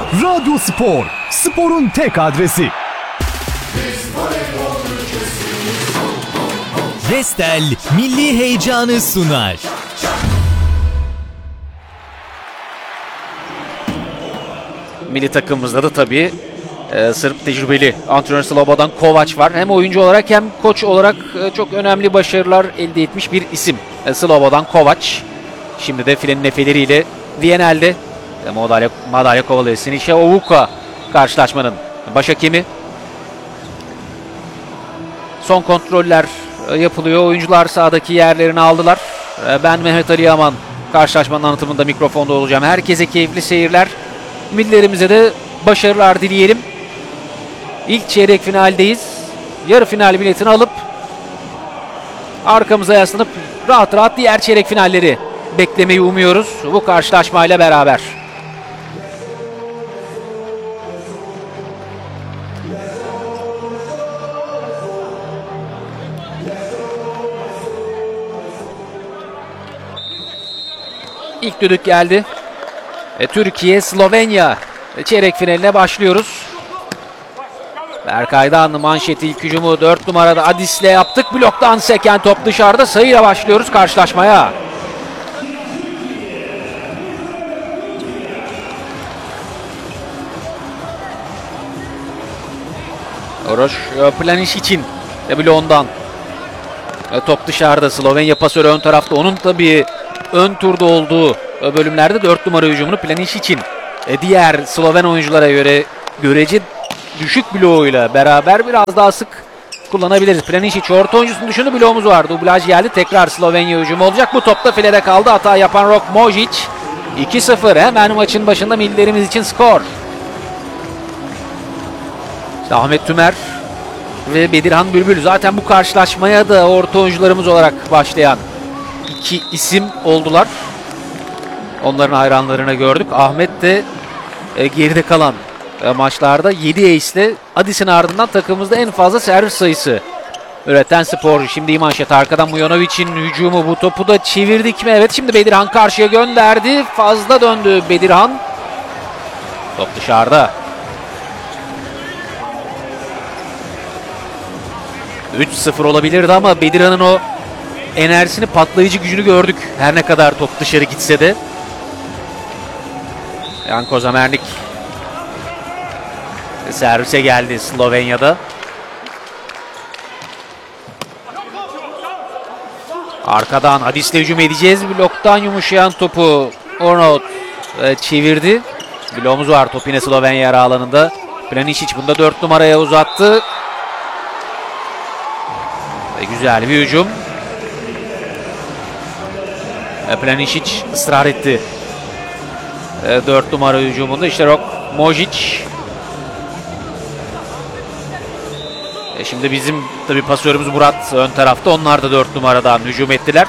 Radyo Spor, sporun tek adresi. Vestel milli heyecanı sunar. Milli takımımızda da tabii Sırp tecrübeli antrenör Slobodan Kovac var. Hem oyuncu olarak hem koç olarak çok önemli başarılar elde etmiş bir isim Slobodan Kovac. Şimdi de filenin efeleriyle Viyana'da madalya kovalıyor. Sinişe Ovuka karşılaşmanın baş hakemi. Son kontroller yapılıyor. Oyuncular sahadaki yerlerini aldılar. Ben Mehmet Ali Yaman karşılaşmanın anlatımında mikrofonda olacağım. Herkese keyifli seyirler. Millilerimize de başarılar dileyelim. İlk çeyrek finaldeyiz. Yarı final biletini alıp arkamıza yaslanıp rahat rahat diğer çeyrek finalleri beklemeyi umuyoruz bu karşılaşmayla beraber. İlk düdük geldi. Türkiye, Slovenya çeyrek finaline başlıyoruz. Berkay'dan manşeti ilk hücumu 4 numarada Adis'le yaptık. Bloktan seken top dışarıda, sayıyla başlıyoruz karşılaşmaya. Oroş Planiş için bloğundan. Top dışarıda, Slovenya pasörü ön tarafta. Onun tabii ön turda olduğu bölümlerde 4 numara hücumunu Planiş için diğer Sloven oyunculara göre görece düşük bloğuyla beraber biraz daha sık kullanabiliriz. Planisic orta oyuncusunun dışında bloğumuz var. Dublaj geldi. Tekrar Slovenya hücumu olacak. Bu topta filede kaldı. Hata yapan Rok Mojic. 2-0. Hemen maçın başında millilerimiz için skor. İşte Ahmet Tümer ve Bedirhan Bülbül. Zaten bu karşılaşmaya da orta oyuncularımız olarak başlayan iki isim oldular. Onların hayranlarını gördük. Ahmet de geride kalan maçlarda 7 ace'le Adis'in ardından takımımızda en fazla servis sayısı üreten sporcu. Şimdi manşet arkadan Mujanovic'in hücumu, bu topu da çevirdik mi? Evet, şimdi Bedirhan karşıya gönderdi. Fazla döndü Bedirhan. Top dışarıda. 3-0 olabilirdi ama Bedirhan'ın o enerjisini, patlayıcı gücünü gördük. Her ne kadar top dışarı gitse de. Janko Zamernik servise geldi Slovenya'da. Arkadan Adis'le hücum edeceğiz. Bloktan yumuşayan topu Ornaut çevirdi. Bloğumuz var. Top yine Slovenya yarı alanında. Planisic bunda 4 numaraya uzattı. Ve güzel bir hücum. Planisic ısrar etti. 4 numara hücumunda işte Rok Mojic. Şimdi bizim tabi pasörümüz Murat ön tarafta. Onlar da 4 numaradan hücum ettiler.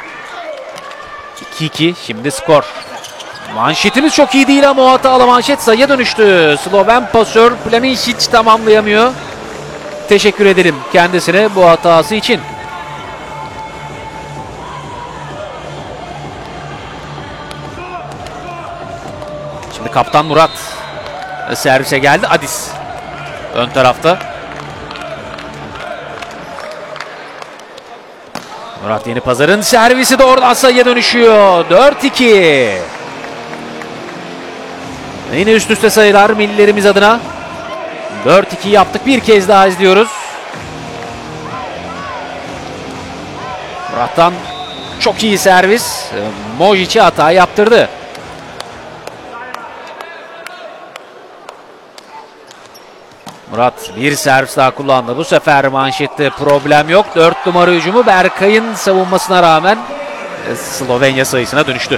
2-2 şimdi skor. Manşetimiz çok iyi değil ama o hatalı manşet sayıya dönüştü. Sloven pasör Planisic tamamlayamıyor. Teşekkür ederim kendisine bu hatası için. Şimdi kaptan Murat servise geldi. Adis ön tarafta. Murat Yenipazar'ın servisi doğrudan sayıya dönüşüyor. 4-2. Yine üst üste sayılar millilerimiz adına. 4-2 yaptık. Bir kez daha izliyoruz. Murat'tan çok iyi servis. Mojic'e hata yaptırdı. Murat bir servis daha kullandı. Bu sefer manşette problem yok. 4 numara hücumu Berkay'ın savunmasına rağmen Slovenya sayısına dönüştü.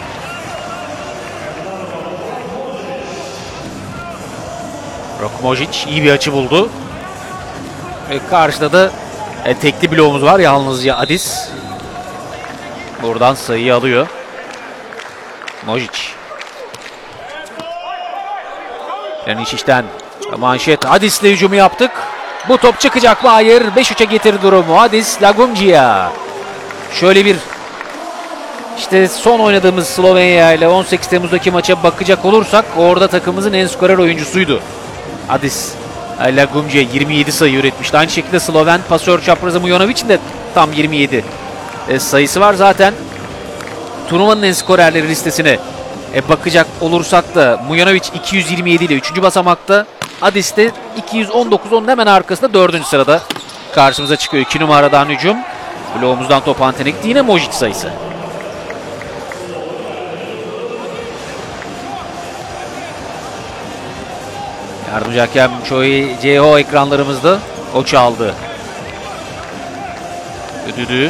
Rok Mojic iyi bir açı buldu. Karşıda da tekli bloğumuz var. Yalnızca Adis buradan sayıyı alıyor. Mojic. Planisic'ten manşet. Adis'le hücumu yaptık. Bu top çıkacak mı? Hayır. 5-3'e getirdi durumu. Adis Lagumci'ye. Şöyle bir İşte son oynadığımız Slovenya ile 18 Temmuz'daki maça bakacak olursak orada takımımızın en skorer oyuncusuydu. Adis Lagumce 27 sayı üretmişti. Aynı şekilde Sloven pasör çaprazı Mujanović'in de tam 27 sayısı var. Zaten turnuvanın en skorerleri listesine bakacak olursak da Mujanović 227 ile 3. basamakta. Adis de 219, onun hemen arkasında 4. sırada karşımıza çıkıyor. 2 numaradan hücum. Bloğumuzdan top antene gitti. Yine Mojic sayısı. Yardımcı hakem Choi Jae-ho ekranlarımızda. O çaldı. Düdüğü.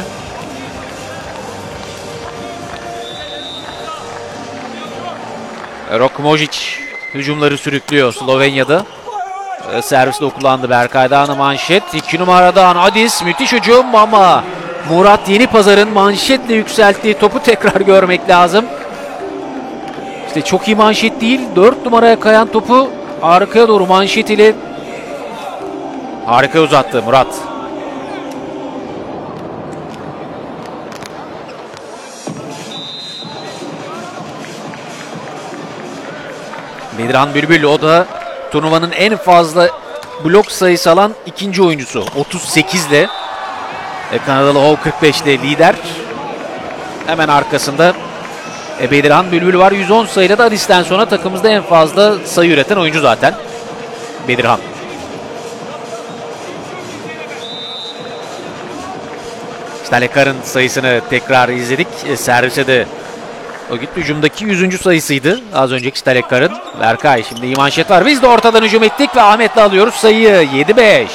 Rok Mojic hücumları sürüklüyor Slovenya'da. Servisle kullandı Berkay'dan manşet. 2 numaradan Adis, müthiş hücum ama Murat Yenipazar'ın manşetle yükselttiği topu tekrar görmek lazım. İşte çok iyi manşet değil. 4 numaraya kayan topu arkaya doğru manşet ile harika uzattı Murat. Bedirhan Bülbül, o da turnuvanın en fazla blok sayısı alan ikinci oyuncusu. 38 ile Kanadalı Hov 45 ile lider. Hemen arkasında Bedirhan Bülbül var. 110 sayıyla da Adis'ten sonra takımımızda en fazla sayı üreten oyuncu zaten Bedirhan. Stalekar'ın sayısını tekrar izledik. Servise de o gitti. Hücumdaki 100. sayısıydı az önceki Stalekar'ın. Berkay, şimdi iyi manşet var. Biz de ortadan hücum ettik ve Ahmet'le alıyoruz sayıyı. 7-5.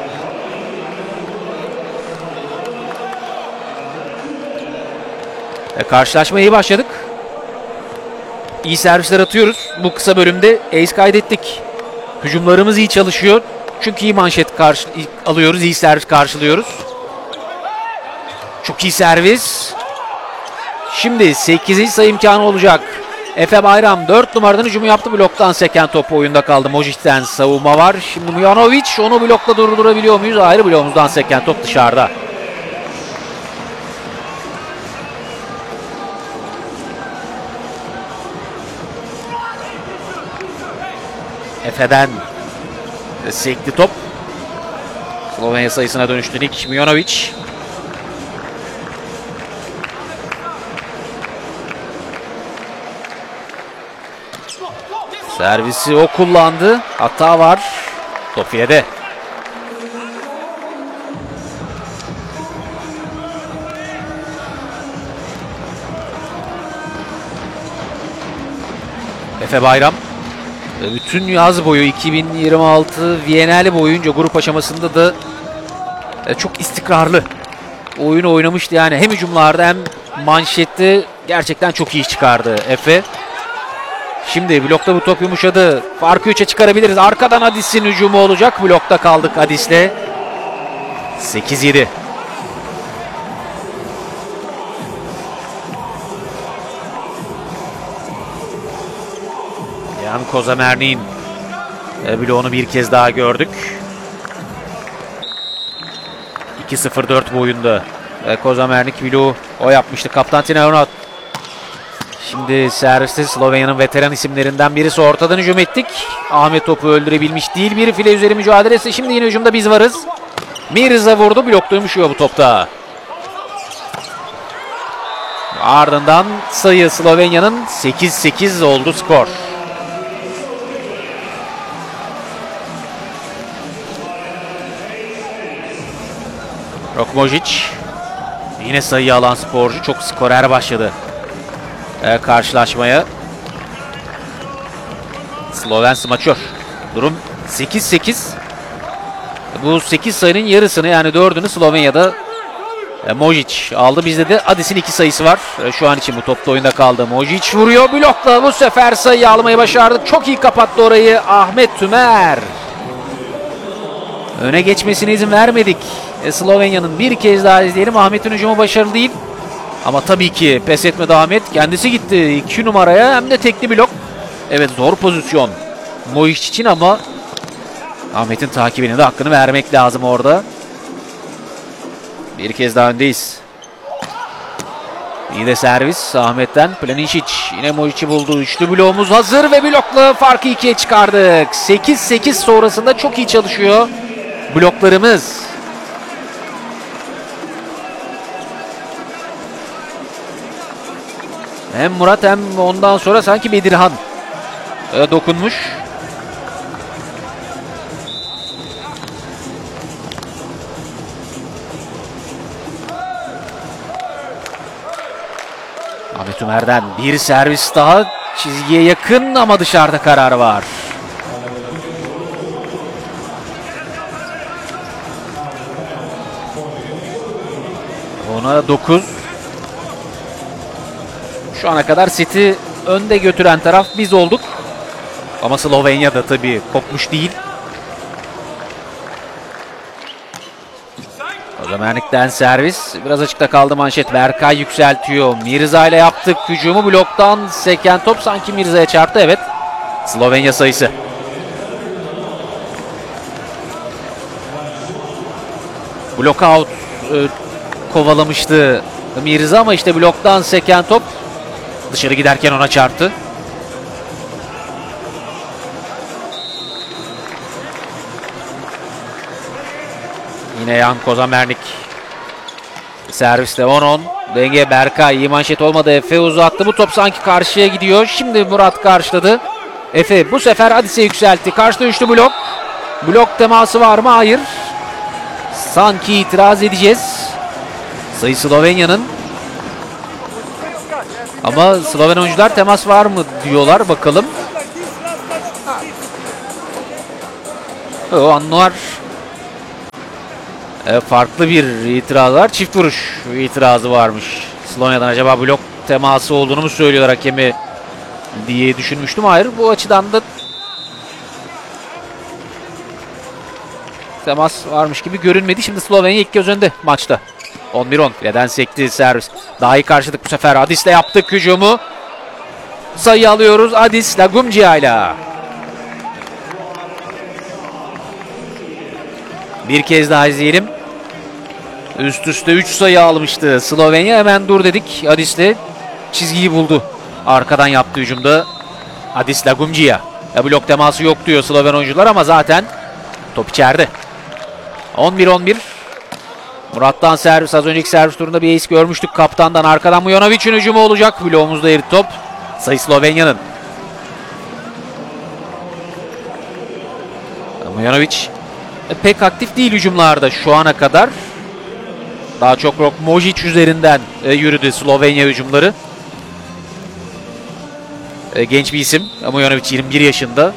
Karşılaşmaya iyi başladık. İyi servisler atıyoruz. Bu kısa bölümde ace kaydettik. Hücumlarımız iyi çalışıyor. Çünkü iyi manşet alıyoruz. İyi servis karşılıyoruz. Çok iyi servis. Şimdi 8. sayı imkanı olacak. Efe Bayram 4 numaradan hücumu yaptı. Bloktan seken topu oyunda kaldı. Mojic'ten savunma var. Şimdi Mujanović, onu blokla durdurabiliyor muyuz? Ayrı bloğumuzdan seken top dışarıda. Efe'den sekti top. Slovenya sayısına dönüştü Nik Mujanović. Servisi o kullandı. Hata var. Top filede. Efe Bayram bütün yaz boyu 2026 Viyana'lı boyunca grup aşamasında da çok istikrarlı oyunu oynamıştı. Yani hem hücumlarda hem manşette gerçekten çok iyi çıkardı Efe. Şimdi blokta bu top yumuşadı. Farkı 3'e çıkarabiliriz. Arkadan Adis'in hücumu olacak. Blokta kaldık Adis'le. 8-7. Jan Kozamernik'in bloğunu bir kez daha gördük. 2-0-4 boyunda. Kozamernik bloğu o yapmıştı. Kaptan Tina Ronat. Şimdi serviste Slovenya'nın veteran isimlerinden birisi. Ortadan hücum ettik. Ahmet topu öldürebilmiş değil. Bir file üzeri mücadelesi. Şimdi yine hücumda biz varız. Mirza vurdu. Blok dönmüşüyor bu topta. Ardından sayı Slovenya'nın 8-8 oldu skor. Rok Mojic. Yine sayı alan sporcu. Çok skorer başladı karşılaşmaya. Sloven smaçör. Durum 8-8. Bu 8 sayının yarısını, yani 4'ünü Slovenya'da Mojic aldı. Bizde de Adis'in 2 sayısı var. Şu an için bu topta oyunda kaldı. Mojic vuruyor. Blokla bu sefer sayı almayı başardık. Çok iyi kapattı orayı Ahmet Tümer. Öne geçmesine izin vermedik. Slovenya'nın bir kez daha izleyelim. Ahmet'in hücumu başarılı değil. Ama tabii ki pes etmedi Ahmet. Kendisi gitti 2 numaraya, hem de tekli blok. Evet, zor pozisyon Mojic için ama Ahmet'in takibine de hakkını vermek lazım orada. Bir kez daha öndeyiz. İyi de servis Ahmet'ten. Planicic yine Mojic'i buldu. Üçlü bloğumuz hazır ve blokla farkı 2'ye çıkardık. 8-8 sonrasında çok iyi çalışıyor bloklarımız. Hem Murat hem ondan sonra sanki Bedirhan dokunmuş. Ahmet Ömer'den bir servis daha, çizgiye yakın ama dışarıda karar var. Ona 9. Şu ana kadar seti önde götüren taraf biz olduk. Ama Slovenya da tabii kopmuş değil. Ömerlik'ten servis. Biraz açıkta kaldı manşet. Berkay yükseltiyor. Mirza ile yaptık hücumu. Bloktan seken top sanki Mirza'ya çarptı. Evet. Slovenya sayısı. Blok out kovalamıştı Mirza ama işte bloktan seken top dışarı giderken ona çarptı. Yine Yan Kozamernik. Serviste 10-10. Denge Berkay. İyi manşet olmadı. Efe uzattı. Bu top sanki karşıya gidiyor. Şimdi Murat karşıladı. Efe bu sefer Adis'e yükseltti. Karşıda üçlü blok. Blok teması var mı? Hayır. Sanki itiraz edeceğiz. Sayı Slovenya'nın. Ama Sloven oyuncular temas var mı diyorlar. Bakalım. O Anwar. Farklı bir itiraz var. Çift vuruş itirazı varmış. Slovenya'dan acaba blok teması olduğunu mu söylüyorlar hakemi diye düşünmüştüm. Hayır, bu açıdan da temas varmış gibi görünmedi. Şimdi Slovenya ilk göz önde maçta. 11-10. Neden sekti servis. Daha iyi karşıladık bu sefer. Adis'le yaptık hücumu. Sayı alıyoruz Adis Lagumcia'yla. Bir kez daha izleyelim. Üst üste 3 sayı almıştı Slovenya. Hemen dur dedik. Adis'le çizgiyi buldu. Arkadan yaptığı hücumda Adis Lagumcia. Blok teması yok diyor Sloven oyuncular ama zaten top içeride. 11-11. Murat'tan servis. Az önceki servis turunda bir ace görmüştük kaptandan. Arkadan Mujonovic'in hücumu olacak. Bloğumuzda eridi top. Sayı Slovenya'nın. Mujanovic pek aktif değil hücumlarda şu ana kadar. Daha çok Mojic üzerinden yürüdü Slovenya hücumları. Genç bir isim. Mujanovic 21 yaşında.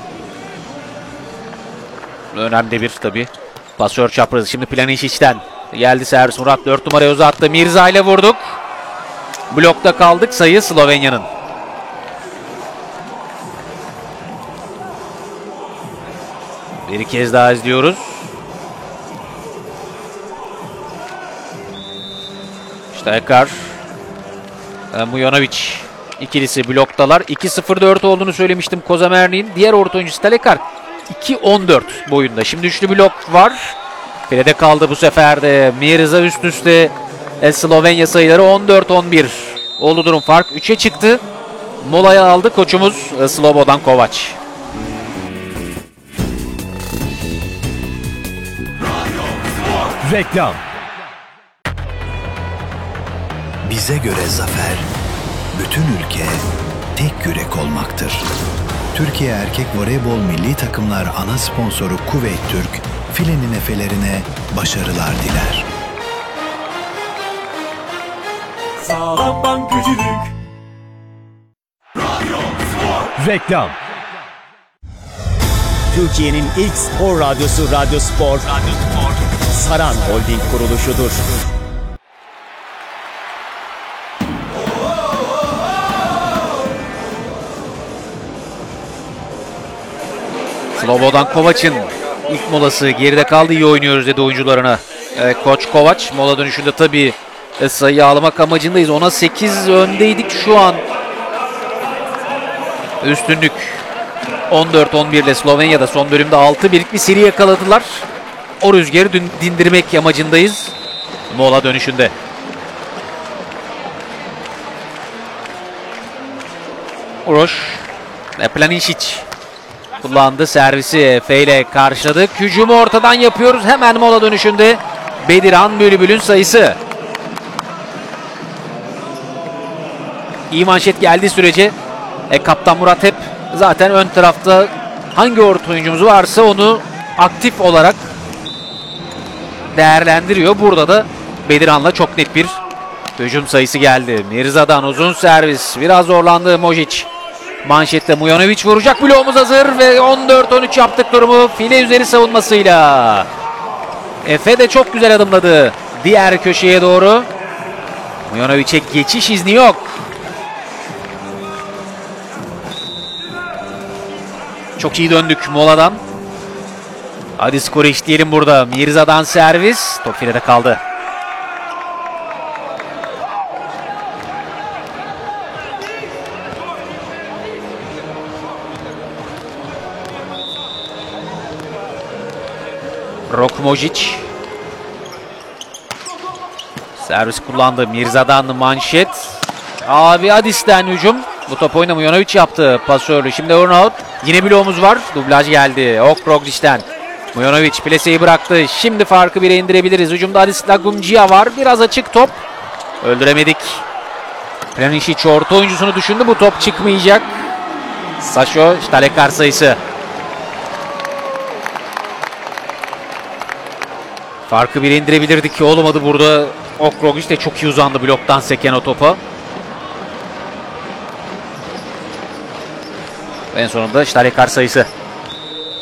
Önemli bir tabii. Pasör çaprazı. Şimdi Planicic'ten geldi servis. Murat 4 numaraya uzattı. Mirza ile vurduk. Blokta kaldık. Sayı Slovenya'nın. Bir kez daha izliyoruz. Stekar. Mujanovic ikilisi bloktalar. 2-0-4 olduğunu söylemiştim Kozamernik'in. Diğer orta oyuncusu Stekar 2-14 boyunda. Şimdi üçlü blok var. Filede kaldı bu sefer de. Mirza üst üste. Slovenya sayıları 14-11. Oldu durum, fark 3'e çıktı. Molaya aldı koçumuz Slobodan Kovac. Reklam. Bize göre zafer, bütün ülke tek yürek olmaktır. Türkiye Erkek Voleybol Milli Takımlar ana sponsoru Kuveyt Türk, filenin efelerine başarılar diler. Sağlam gücülük. Reklam. Türkiye'nin ilk spor radyosu Radyo Spor, Saran Holding kuruluşudur. Slobodan Kovac'ın ilk molası, geride kaldı, iyi oynuyoruz dedi oyuncularına. Koç Kovac mola dönüşünde tabii sayı almak amacındayız. Ona 8 öndeydik, şu an üstünlük 14-11 ile Slovenya'da son bölümde 6-1'lik bir seri yakaladılar. O rüzgarı dindirmek amacındayız mola dönüşünde. Uroş ve Planisic kullandı servisi. Efe ile karşıladık. Hücumu ortadan yapıyoruz. Hemen mola dönüşünde Bedirhan Bülbül'ün sayısı. İyi manşet geldiği sürece Kaptan Murat hep zaten ön tarafta hangi orta oyuncumuz varsa onu aktif olarak değerlendiriyor. Burada da Bedirhan'la çok net bir hücum sayısı geldi. Mirza'dan uzun servis. Biraz zorlandı Mojic. Manşette Mujanovic vuracak. Bloğumuz hazır ve 14-13 yaptık durumu file üzeri savunmasıyla. Efe de çok güzel adımladı diğer köşeye doğru. Mujanovic'e geçiş izni yok. Çok iyi döndük moladan. Hadi skoru eşitleyelim burada. Mirza'dan servis. Top filede kaldı. Rok Mojic. Servis kullandı. Mirza'dan manşet. Abi Adis'ten hücum. Bu top oyunu Mujanovic yaptı. Pasörlü. Şimdi Urnaut. Yine bloğumuz var. Dublaj geldi. Okroglic'ten. Mujanovic plaseyi bıraktı. Şimdi farkı 1'e indirebiliriz. Hücumda Adis Lagumcia var. Biraz açık top. Öldüremedik. Planisic orta oyuncusunu düşündü. Bu top çıkmayacak. Saşo Stalekar sayısı. Farkı 1'e indirebilirdik ki olmadı burada. Okrogic de çok iyi uzandı bloktan seken o topa. En sonunda Stalekar sayısı.